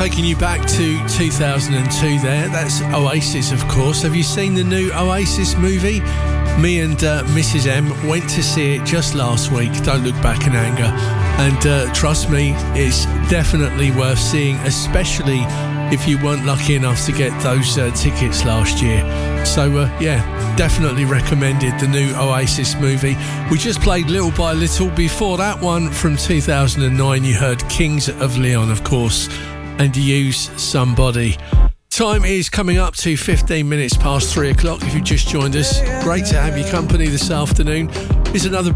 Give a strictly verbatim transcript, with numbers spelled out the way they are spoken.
Taking you back to two thousand two there. That's Oasis, of course. Have you seen the new Oasis movie? Me and uh, Missus M went to see it just last week. Don't look back in anger. And uh, trust me, it's definitely worth seeing, especially if you weren't lucky enough to get those uh, tickets last year. So uh, yeah, definitely recommended the new Oasis movie. We just played Little by Little. Before that one from two thousand nine, you heard Kings of Leon, of course, and Use Somebody. Time is coming up to fifteen minutes past three o'clock. If you just joined us, great to have your company this afternoon. Here's another